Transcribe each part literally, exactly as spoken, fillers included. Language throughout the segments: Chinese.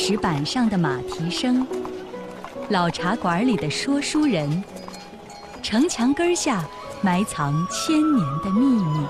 石板上的马蹄声，老茶馆里的说书人，城墙根下埋藏千年的秘密。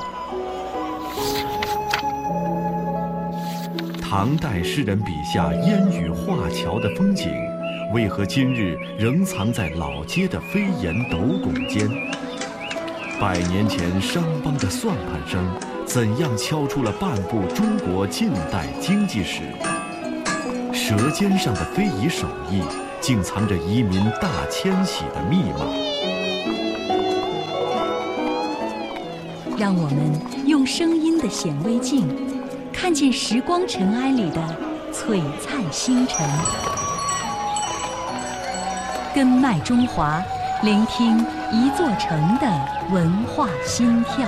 唐代诗人笔下烟雨画桥的风景，为何今日仍藏在老街的飞檐斗拱间？百年前商帮的算盘声，怎样敲出了半部中国近代经济史？舌尖上的非遗手艺，竟藏着移民大迁徙的密码。 让我们用声音的显微镜，看见时光尘埃里的璀璨星辰。根脉中华，聆听一座城的文化心跳。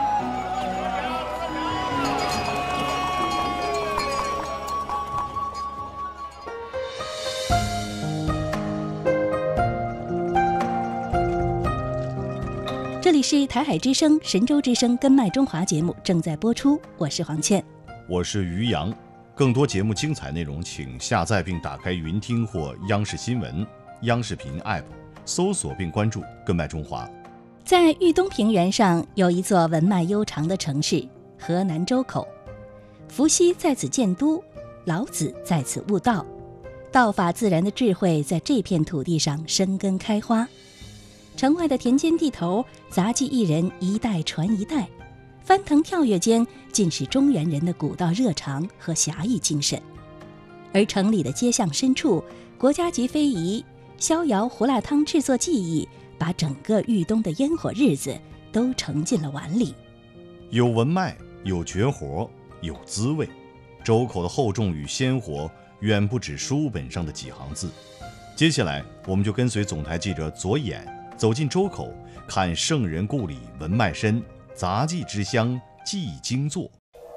这里是台海之声、神州之声根脉中华节目正在播出，我是黄倩， 我是于洋。更多节目精彩内容，请下载并打开云听或央视新闻、央视频 App， 搜索并关注根脉中华。 在豫东平原上有一座文脉悠长的城市——河南周口。伏羲在此建都，老子在此悟道，道法自然的智慧在这片土地上生根开花。城外的田间地头，杂技艺人一代传一代，翻腾跳跃间尽是中原人的古道热肠和侠义精神。而城里的街巷深处，国家级非遗逍遥胡辣汤制作技艺，把整个豫东的烟火日子都盛进了碗里。 有文脉，有绝活，有滋味。周口的厚重与鲜活，远不止书本上的几行字。接下来，我们就跟随总台记者左眼走进周口，看圣人故里文脉深，杂技之乡技精作。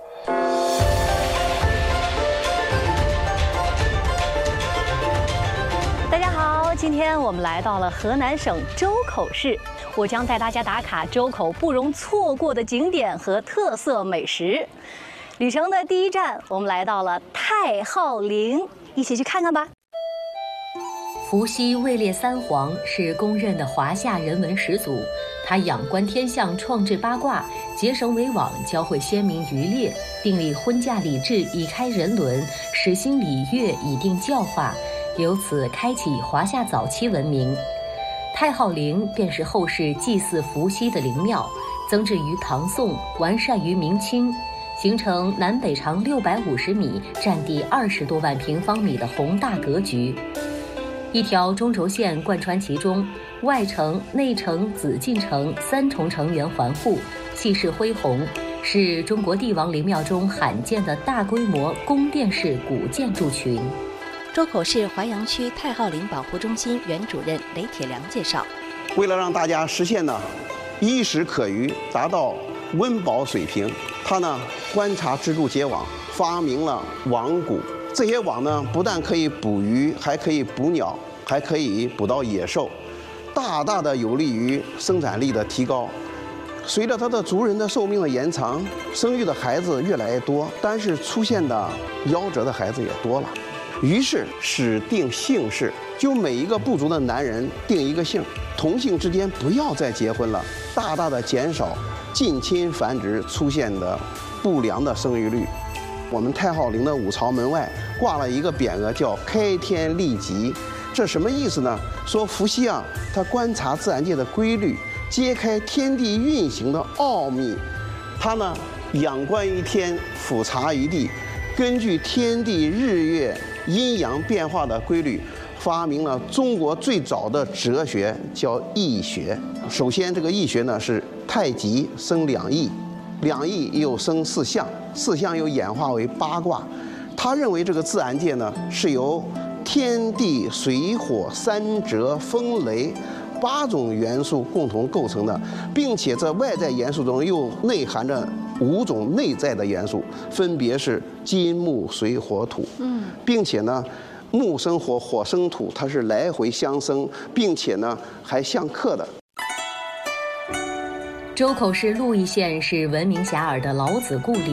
大家好，今天我们来到了河南省周口市，我将带大家打卡周口不容错过的景点和特色美食。旅程的第一站，我们来到了太昊陵，一起去看看吧。 伏羲位列三皇，是公认的华夏人文始祖。他仰观天象，创制八卦，结绳为网，教会先民渔猎，订立婚嫁礼制，以开人伦，始兴礼乐，以定教化，由此开启华夏早期文明。太昊陵便是后世祭祀伏羲的陵庙，增置于唐宋，完善于明清，形成南北长六百五十米、占地二十多万平方米的宏大格局。一条中轴线贯穿其中，外城、内城、紫禁城三重城垣环护，气势恢宏，是中国帝王陵庙中罕见的大规模宫殿式古建筑群。 周口市淮阳区太昊陵保护中心原主任雷铁良介绍， 为了让大家实现呢衣食可虞，达到温饱水平，他呢观察蜘蛛结网，发明了网蛊。这些网呢，不但可以捕鱼，还可以捕鸟，还可以捕到野兽，大大的有利于生产力的提高。随着它的族人的寿命的延长，生育的孩子越来越多，但是出现的夭折的孩子也多了。于是始定姓氏，就每一个部族的男人定一个姓，同姓之间不要再结婚了，大大的减少近亲繁殖出现的不良的生育率。我们太昊陵的五朝门外挂了一个匾额，叫开天立极。这什么意思呢？说伏羲啊，他观察自然界的规律，揭开天地运行的奥秘。他呢，仰观于天，俯察于地，根据天地日月阴阳变化的规律，发明了中国最早的哲学，叫易学。首先，这个易学呢是太极生两仪，两仪又生四象，四象又演化为八卦。他认为这个自然界呢是由天地水火山泽风雷八种元素共同构成的，并且在外在元素中又内含着五种内在的元素，分别是金木水火土。嗯，并且呢，木生火，火生土，它是来回相生，并且呢还相克的。 周口市鹿邑县是闻名遐迩的老子故里，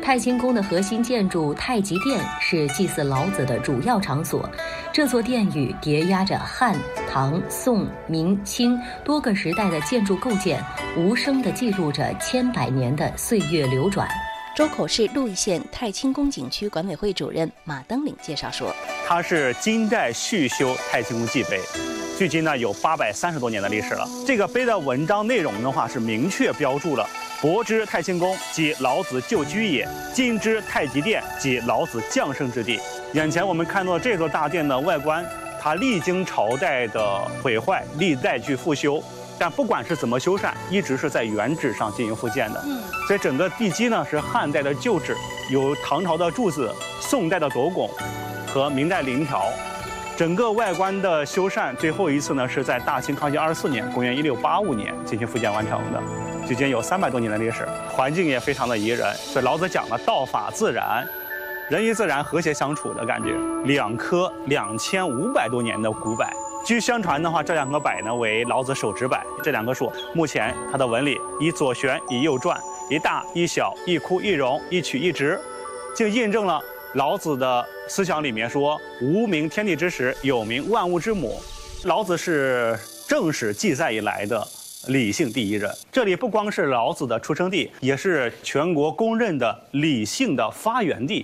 太清宫的核心建筑太极殿是祭祀老子的主要场所。这座殿宇叠压着汉、唐、宋、明、清多个时代的建筑构件，无声地记录着千百年的岁月流转。 周口市鹿邑县太清宫景区管委会主任马登岭介绍说， 它是金代续修太清宫祭碑，距今呢有八百三十多年的历史了。这个碑的文章内容的话是明确标注了博之太清宫即老子旧居也，今之太极殿即老子降生之地。眼前我们看到这座大殿的外观，它历经朝代的毁坏，历代去复修。但不管是怎么修缮，一直是在原址上进行复建的。嗯，所以整个地基呢是汉代的旧址，有唐朝的柱子、宋代的斗拱和明代檩条。整个外观的修缮，最后一次呢是在大清康熙二十四年，公元一六八五年进行复建完成的，距今有三百多年的历史，环境也非常的宜人。所以老子讲了道法自然，人与自然和谐相处的感觉。两棵两千五百多年的古柏。据相传的话，这两棵柏呢为老子手指柏。这两棵树目前它的纹理以左旋，以右转，一大一小，一枯一荣，一曲一直，就印证了老子的思想里面说“无名天地之始，有名万物之母”。老子是正史记载以来的理性第一人。这里不光是老子的出生地，也是全国公认的理性的发源地。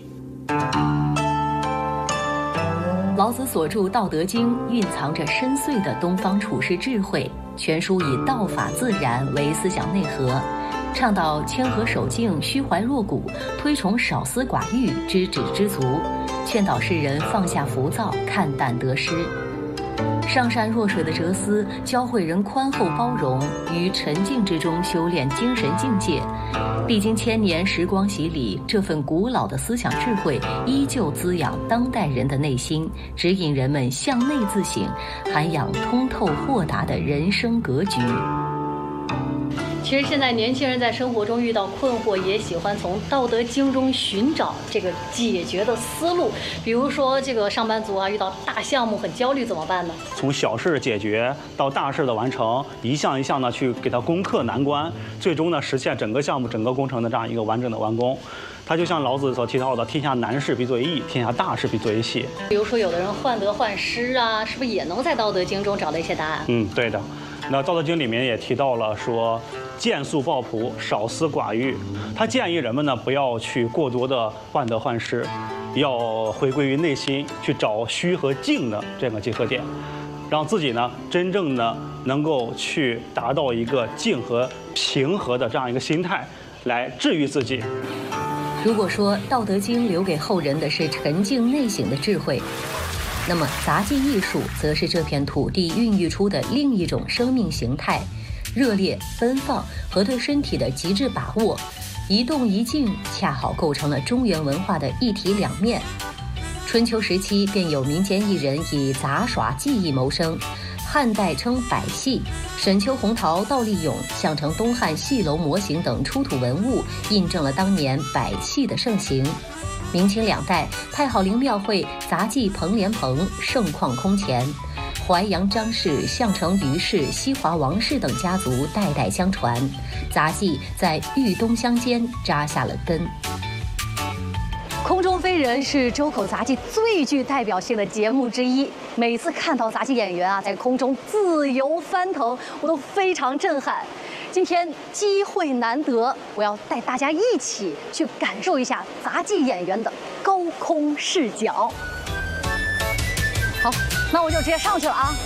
老子所著《道德经》蕴藏着深邃的东方处世智慧，全书以道法自然为思想内核，倡导谦和守静、虚怀若谷，推崇少思寡欲、知止知足，劝导世人放下浮躁、看淡得失。上善若水的哲思教会人宽厚包容，于沉静之中修炼精神境界。历经千年时光洗礼，这份古老的思想智慧依旧滋养当代人的内心，指引人们向内自省，涵养通透豁达的人生格局。 其实现在年轻人在生活中遇到困惑，也喜欢从《道德经》中寻找这个解决的思路。比如说，这个上班族啊，遇到大项目很焦虑怎么办呢？ 从小事解决到大事的完成，一项一项的去给它攻克难关，最终呢实现整个项目、整个工程的这样一个完整的完工。它就像老子所提到的“天下难事必作易，天下大事必作细”。 比如说，有的人患得患失啊，是不是也能在《道德经》中找到一些答案？ 嗯，对的。那《道德经》里面也提到了说，见素抱朴，少思寡欲。他建议人们呢不要去过多的患得患失，要回归于内心，去找虚和静的这个结合点，让自己呢真正的能够去达到一个静和平和的这样一个心态，来治愈自己。 如果说《道德经》留给后人的是沉静内省的智慧，那么杂技艺术则是这片土地孕育出的另一种生命形态，热烈、奔放和对身体的极致把握，一动一静恰好构成了中原文化的一体两面。春秋时期便有民间艺人以杂耍技艺谋生，汉代称百戏，沈丘红桃、倒立俑、项城东汉戏楼模型等出土文物，印证了当年百戏的盛行。明清两代，太好陵庙会杂技彭莲棚盛况空前，淮阳张氏、项城于氏、西华王氏等家族代代相传，杂技在豫东乡间扎下了根。 空中飞人是周口杂技最具代表性的节目之一，每次看到杂技演员啊在空中自由翻腾，我都非常震撼。今天机会难得，我要带大家一起去感受一下杂技演员的高空视角。好，那我就直接上去了啊。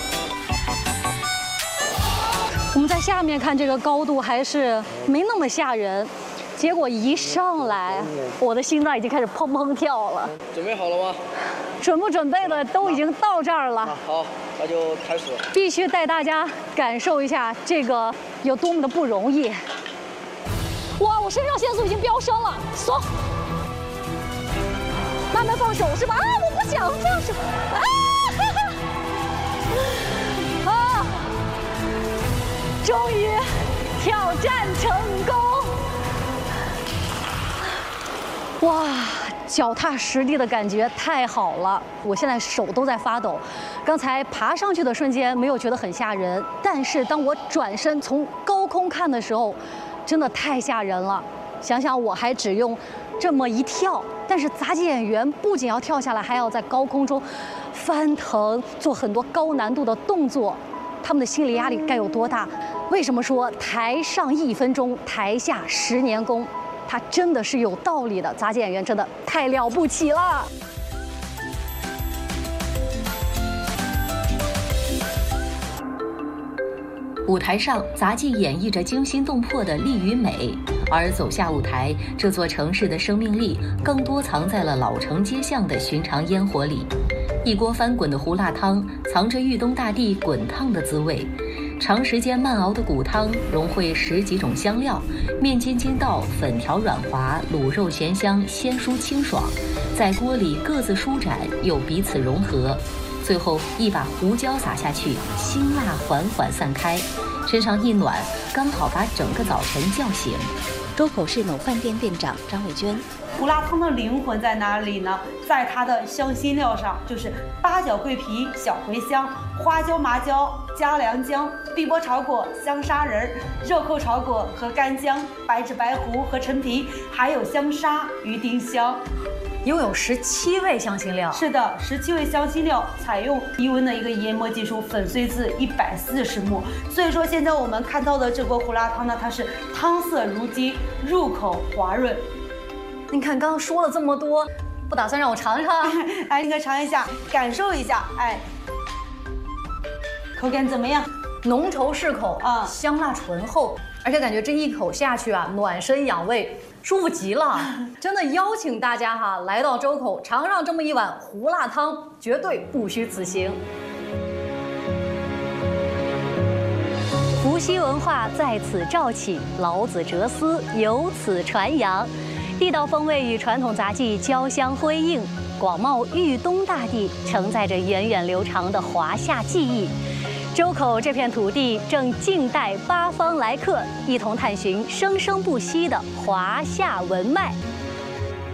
我们在下面看这个高度还是没那么吓人，结果一上来，我的心脏已经开始砰砰跳了。 准备好了吗？ 准不准备的都已经到这儿了。 好，那就开始。 必须带大家感受一下这个有多么的不容易。哇，我肾上腺素已经飙升了，松，慢慢放手是吧？啊，我不想放手。啊，啊，终于挑战成功。哇，脚踏实地的感觉太好了，我现在手都在发抖。刚才爬上去的瞬间没有觉得很吓人，但是当我转身从高空看的时候，真的太吓人了。想想我还只用这么一跳，但是杂技演员不仅要跳下来，还要在高空中翻腾，做很多高难度的动作，他们的心理压力该有多大？为什么说台上一分钟，台下十年功？它真的是有道理的，杂技演员真的太了不起了。 舞台上，杂技演绎着惊心动魄的力与美，而走下舞台，这座城市的生命力更多藏在了老城街巷的寻常烟火里。一锅翻滚的胡辣汤，藏着豫东大地滚烫的滋味。长时间慢熬的骨汤融汇十几种香料，面筋筋道，粉条软滑，卤肉咸香，鲜酥清爽，在锅里各自舒展又彼此融合。最后一把胡椒撒下去，辛辣缓缓散开，身上一暖，刚好把整个早晨叫醒。 周口市某饭店店长张伟娟， 胡辣汤的灵魂在哪里呢？在它的香辛料上，就是八角、桂皮、小茴香、花椒、麻椒、嘉良姜、碧波炒果、香砂仁、肉蔻炒果和干姜、白芷、白胡和陈皮，还有香砂与丁香。 拥有十七味香辛料。 是的，十七味香辛料采用低温的一个研磨技术，粉碎至一百四十目。所以说，现在我们看到的这锅胡辣汤呢，它是汤色如鸡，入口滑润。 你看，刚刚说了这么多，不打算让我尝尝？ 哎，你可尝一下，感受一下，哎，口感怎么样？ 浓稠适口啊，香辣醇厚，而且感觉这一口下去啊，暖身养胃。舒服极了，真的邀请大家哈来到周口尝上这么一碗胡辣汤，绝对不虚此行。伏羲文化在此肇起，老子哲思由此传扬，地道风味与传统杂技交相辉映，广袤豫东大地承载着源远流长的华夏技艺。周口这片土地正静待八方来客，一同探寻生生不息的华夏文脉。